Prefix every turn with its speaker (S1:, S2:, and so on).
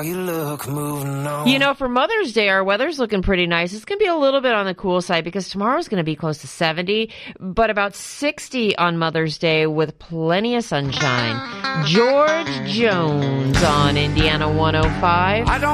S1: You know, for Mother's Day, our weather's looking pretty nice. It's going to be a little bit on the cool side because tomorrow's going to be close to 70, but about 60 on Mother's Day with plenty of sunshine. George Jones on Indiana 105.